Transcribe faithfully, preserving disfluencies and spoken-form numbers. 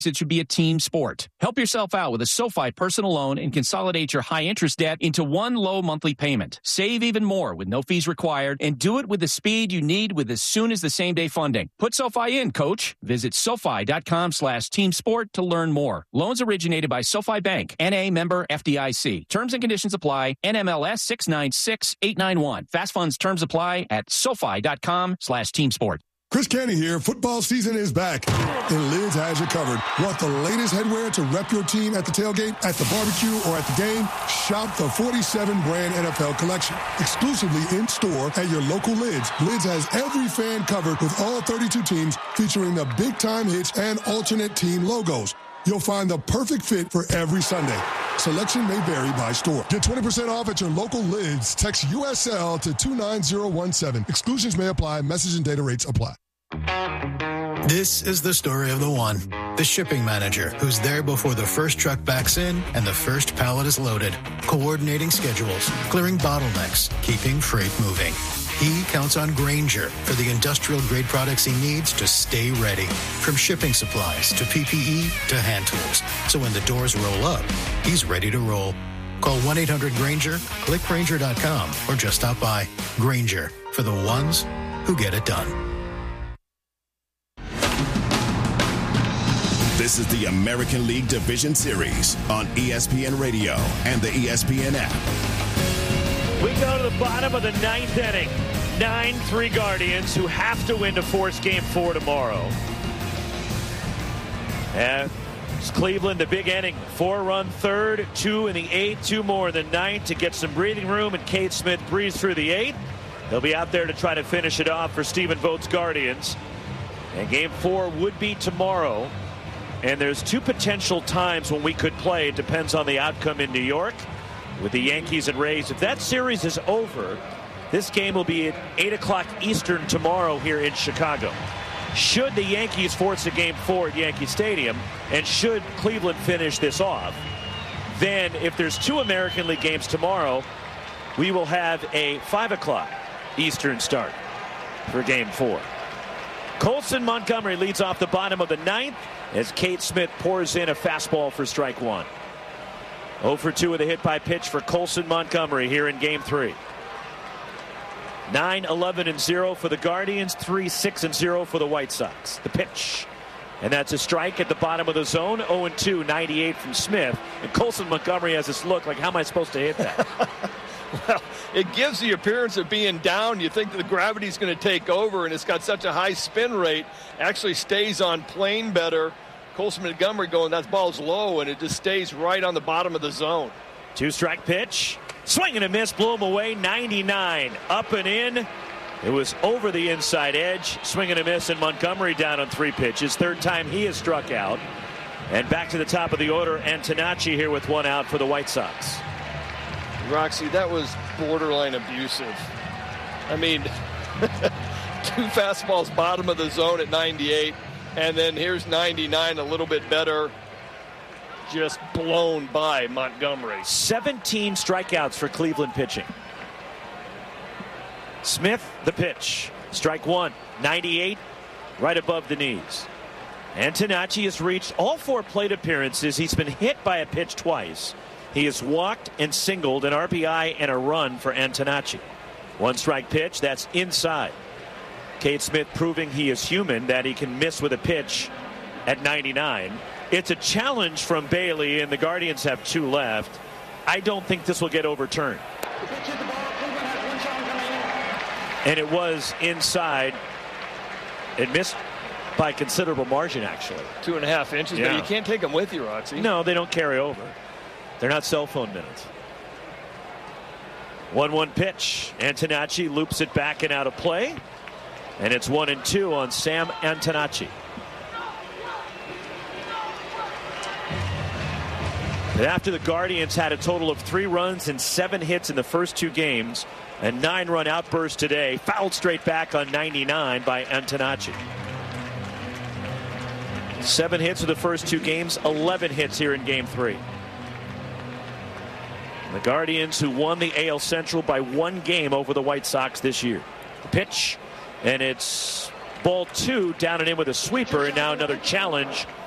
It should be a team sport. Help yourself out with a SoFi personal loan and consolidate your high-interest debt into one low monthly payment. Save even more with no fees required, and do it with the speed you need with as soon as the same-day funding. Put SoFi in, coach. Visit SoFi.com slash team sport to learn more. Loans originated by SoFi Bank, N A member F D I C. Terms and conditions apply. N M L S six nine six eight nine one. Fast funds terms apply at SoFi.com slash team sport. Chris Canty here. Football season is back, and Lids has you covered. Want the latest headwear to rep your team at the tailgate, at the barbecue, or at the game? Shop the forty-seven brand N F L collection. Exclusively in-store at your local Lids. Lids has every fan covered with all thirty-two teams, featuring the big-time hits and alternate team logos. You'll find the perfect fit for every Sunday. Selection may vary by store. Get twenty percent off at your local Lids. Text U S L to two nine zero one seven. Exclusions may apply. Message and data rates apply. This is the story of the one, the shipping manager, who's there before the first truck backs in and the first pallet is loaded, coordinating schedules, clearing bottlenecks, keeping freight moving. He counts on Grainger for the industrial-grade products he needs to stay ready, from shipping supplies to P P E to hand tools. So when the doors roll up, he's ready to roll. Call one eight hundred Grainger, click Grainger dot com, or just stop by. Grainger, for the ones who get it done. This is the American League Division Series on E S P N Radio and the E S P N app. We go to the bottom of the ninth inning. nine three Guardians, who have to win to force game four tomorrow. And it's Cleveland, the big inning. Four-run third, two in the eighth, two more in the ninth to get some breathing room, and Cade Smith breathes through the eighth. He'll be out there to try to finish it off for Stephen Vogt's Guardians. And game four would be tomorrow. And there's two potential times when we could play. It depends on the outcome in New York with the Yankees and Rays. If that series is over, this game will be at eight o'clock Eastern tomorrow here in Chicago. Should the Yankees force a game four at Yankee Stadium, and should Cleveland finish this off, then if there's two American League games tomorrow, we will have a five o'clock Eastern start for game four. Colson Montgomery leads off the bottom of the ninth as Cade Smith pours in a fastball for strike one. oh for two with a hit by pitch for Colson Montgomery here in game three. nine eleven and zero for the Guardians, three six and zero for the White Sox. The pitch. And that's a strike at the bottom of the zone. oh and two, ninety-eight from Smith. And Colson Montgomery has this look like, how am I supposed to hit that? Well, it gives the appearance of being down. You think that the gravity's going to take over, and it's got such a high spin rate. Actually stays on plane better. Colson Montgomery going, that ball's low, and it just stays right on the bottom of the zone. Two-strike pitch. Swing and a miss, blew him away, ninety-nine. Up and in. It was over the inside edge. Swing and a miss, and Montgomery down on three pitches. Third time he has struck out. And back to the top of the order, Antonacci here with one out for the White Sox. Roxy, that was borderline abusive. I mean, two fastballs bottom of the zone at ninety-eight, and then here's ninety-nine, a little bit better, just blown by Montgomery. seventeen strikeouts for Cleveland pitching. Smith, the pitch. Strike one, ninety-eight, right above the knees. Antonacci has reached all four plate appearances. He's been hit by a pitch twice. He has walked and singled, an R B I and a run for Antonacci. One strike pitch, that's inside. Cade Smith proving he is human, that he can miss with a pitch at ninety-nine. It's a challenge from Bailey, and the Guardians have two left. I don't think this will get overturned. And it was inside. It missed by considerable margin, actually. Two and a half inches, yeah. But you can't take them with you, Roxy. No, they don't carry over. They're not cell phone minutes. one one pitch. Antonacci loops it back and out of play. And it's one and two on Sam Antonacci. And after the Guardians had a total of three runs and seven hits in the first two games, a nine-run outburst today, fouled straight back on ninety-nine by Antonacci. Seven hits in the first two games, eleven hits here in game three. The Guardians, who won the A L Central by one game over the White Sox this year. The pitch, and it's ball two, down and in with a sweeper, and now another challenge